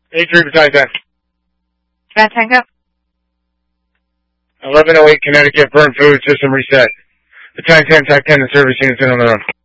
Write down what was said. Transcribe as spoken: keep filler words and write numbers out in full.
eight three, Battalion ten. Battalion Tango. eleven oh eight, Connecticut, burn food, system reset. Battalion ten, T A C ten, the service units in on their own.